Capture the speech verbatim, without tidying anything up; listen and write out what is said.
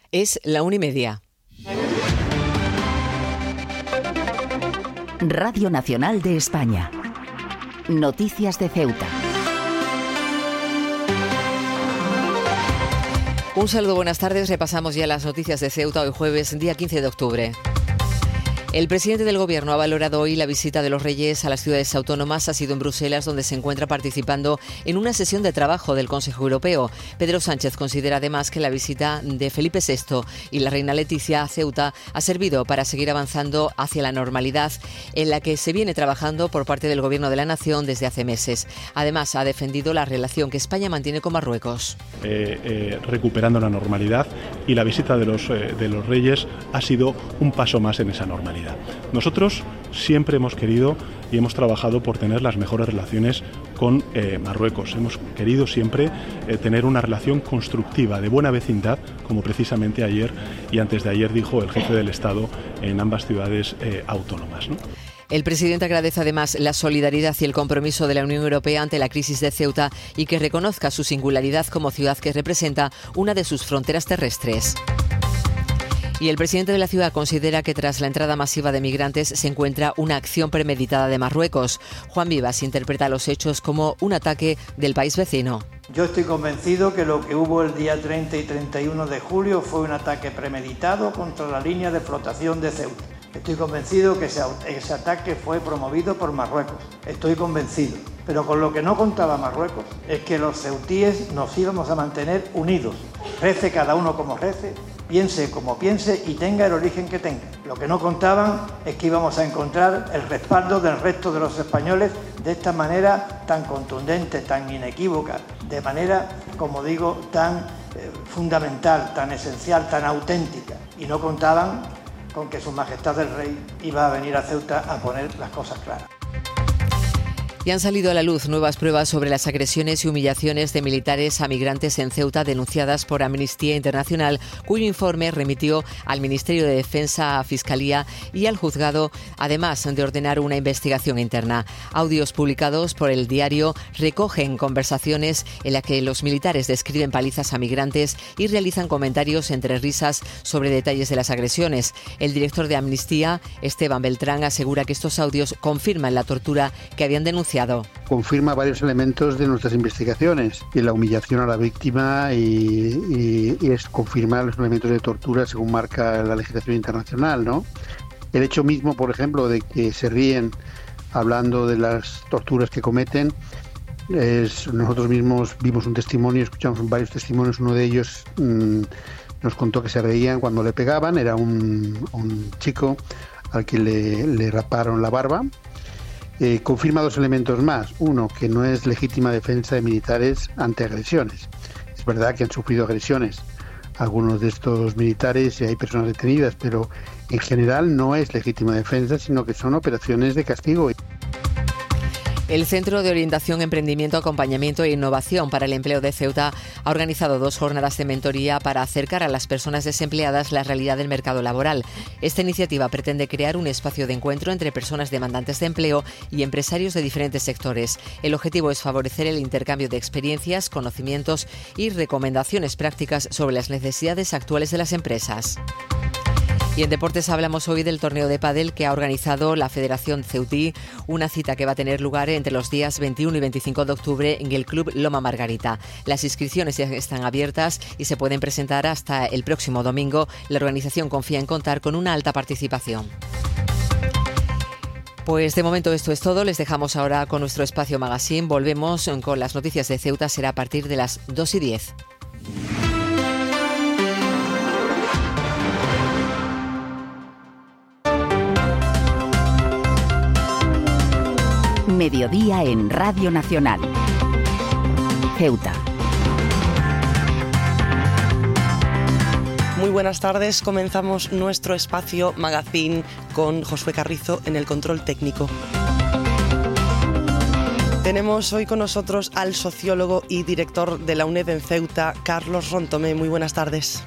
Es la una y media. Radio Nacional de España. Noticias de Ceuta. Un saludo, buenas tardes. Repasamos ya las noticias de Ceuta hoy jueves, día quince de octubre. El presidente del Gobierno ha valorado hoy la visita de los Reyes a las ciudades autónomas. Ha sido en Bruselas, donde se encuentra participando en una sesión de trabajo del Consejo Europeo. Pedro Sánchez considera además que la visita de Felipe sexto y la reina Leticia a Ceuta ha servido para seguir avanzando hacia la normalidad en la que se viene trabajando por parte del Gobierno de la Nación desde hace meses. Además, ha defendido la relación que España mantiene con Marruecos. Eh, eh, recuperando la normalidad, y la visita de los, eh, de los Reyes ha sido un paso más en esa normalidad. Nosotros siempre hemos querido y hemos trabajado por tener las mejores relaciones con eh, Marruecos. Hemos querido siempre eh, tener una relación constructiva, de buena vecindad, como precisamente ayer y antes de ayer dijo el jefe del Estado en ambas ciudades eh, autónomas, ¿no? El presidente agradece además la solidaridad y el compromiso de la Unión Europea ante la crisis de Ceuta y que reconozca su singularidad como ciudad que representa una de sus fronteras terrestres. Y el presidente de la ciudad considera que tras la entrada masiva de migrantes se encuentra una acción premeditada de Marruecos. Juan Vivas interpreta los hechos como un ataque del país vecino. Yo estoy convencido que lo que hubo el día treinta y treinta y uno de julio fue un ataque premeditado contra la línea de flotación de Ceuta. Estoy convencido que ese, ese ataque fue promovido por Marruecos. Estoy convencido. Pero con lo que no contaba Marruecos es que los ceutíes nos íbamos a mantener unidos. Rece cada uno como rece, piense como piense y tenga el origen que tenga. Lo que no contaban es que íbamos a encontrar el respaldo del resto de los españoles de esta manera tan contundente, tan inequívoca, de manera, como digo, tan eh, fundamental, tan esencial, tan auténtica. Y no contaban con que Su Majestad el Rey iba a venir a Ceuta a poner las cosas claras. Y han salido a la luz nuevas pruebas sobre las agresiones y humillaciones de militares a migrantes en Ceuta denunciadas por Amnistía Internacional, cuyo informe remitió al Ministerio de Defensa, a Fiscalía y al Juzgado, además de ordenar una investigación interna. Audios publicados por el diario recogen conversaciones en las que los militares describen palizas a migrantes y realizan comentarios entre risas sobre detalles de las agresiones. El director de Amnistía, Esteban Beltrán, asegura que estos audios confirman la tortura que habían denunciado. Confirma varios elementos de nuestras investigaciones, y la humillación a la víctima y, y, y es confirmar los elementos de tortura según marca la legislación internacional, ¿no? El hecho mismo, por ejemplo, de que se ríen hablando de las torturas que cometen, es, nosotros mismos vimos un testimonio, escuchamos varios testimonios, uno de ellos mmm, nos contó que se reían cuando le pegaban, era un, un chico al que le, le raparon la barba. Eh, confirma dos elementos más. Uno, que no es legítima defensa de militares ante agresiones. Es verdad que han sufrido agresiones algunos de estos militares y hay personas detenidas, pero en general no es legítima defensa, sino que son operaciones de castigo. El Centro de Orientación, Emprendimiento, Acompañamiento e Innovación para el Empleo de Ceuta ha organizado dos jornadas de mentoría para acercar a las personas desempleadas la realidad del mercado laboral. Esta iniciativa pretende crear un espacio de encuentro entre personas demandantes de empleo y empresarios de diferentes sectores. El objetivo es favorecer el intercambio de experiencias, conocimientos y recomendaciones prácticas sobre las necesidades actuales de las empresas. Y en deportes hablamos hoy del torneo de pádel que ha organizado la Federación Ceutí, una cita que va a tener lugar entre los días veintiuno y veinticinco de octubre en el Club Loma Margarita. Las inscripciones ya están abiertas y se pueden presentar hasta el próximo domingo. La organización confía en contar con una alta participación. Pues de momento esto es todo. Les dejamos ahora con nuestro espacio Magazine. Volvemos con las noticias de Ceuta. Será a partir de las dos y diez. Mediodía en Radio Nacional. Ceuta. Muy buenas tardes, comenzamos nuestro espacio Magazine con Josué Carrizo en el control técnico. Tenemos hoy con nosotros al sociólogo y director de la UNED en Ceuta, Carlos Rontomé. Muy buenas tardes.